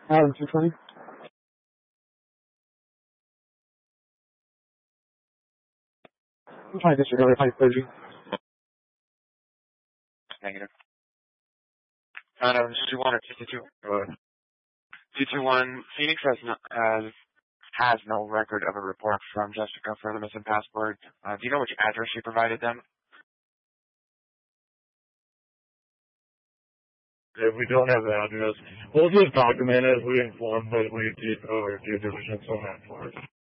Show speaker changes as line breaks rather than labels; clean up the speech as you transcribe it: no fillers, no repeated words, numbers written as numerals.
Adam 220. I'm trying to disregard it, 530.
Negative. Adam 221 or 221. 221. Phoenix has no record of a report from Jessica for the missing passport. Do you know which address she provided them?
If we don't have the address, we'll just document it. We inform that we did our due diligence on that part.